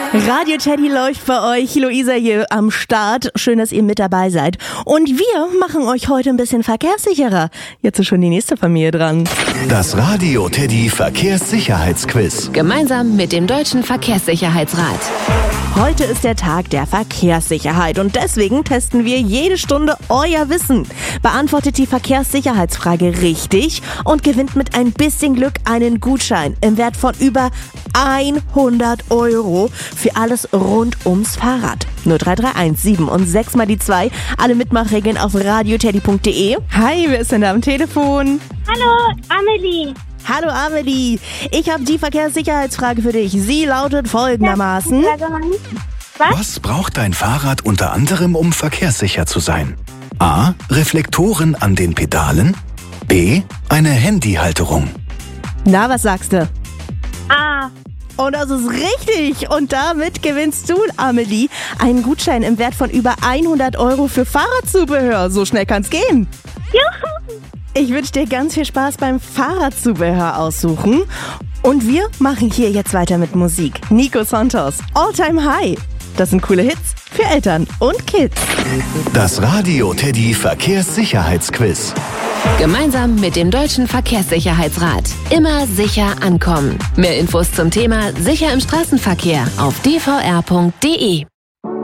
Radio Teddy läuft bei euch. Luisa hier am Start. Schön, dass ihr mit dabei seid. Und wir machen euch heute ein bisschen verkehrssicherer. Jetzt ist schon die nächste Familie dran. Das Radio Teddy Verkehrssicherheitsquiz. Gemeinsam mit dem Deutschen Verkehrssicherheitsrat. Heute ist der Tag der Verkehrssicherheit und deswegen testen wir jede Stunde euer Wissen. Beantwortet die Verkehrssicherheitsfrage richtig und gewinnt mit ein bisschen Glück einen Gutschein im Wert von über 100 € für alles rund ums Fahrrad. 0331 7 und 6 mal die 2. Alle Mitmachregeln auf radioteddy.de. Hi, wer ist denn da am Telefon? Hallo, Amelie. Hallo Amelie, ich habe die Verkehrssicherheitsfrage für dich. Sie lautet folgendermaßen. Was braucht dein Fahrrad unter anderem, um verkehrssicher zu sein? A. Reflektoren an den Pedalen. B. Eine Handyhalterung. Na, was sagst du? A. Und das ist richtig. Und damit gewinnst du, Amelie, einen Gutschein im Wert von über 100 € für Fahrradzubehör. So schnell kann's gehen. Juhu. Ich wünsche dir ganz viel Spaß beim Fahrradzubehör aussuchen. Und wir machen hier jetzt weiter mit Musik. Nico Santos, All Time High. Das sind coole Hits für Eltern und Kids. Das Radio Teddy Verkehrssicherheitsquiz. Gemeinsam mit dem Deutschen Verkehrssicherheitsrat. Immer sicher ankommen. Mehr Infos zum Thema Sicher im Straßenverkehr auf dvr.de.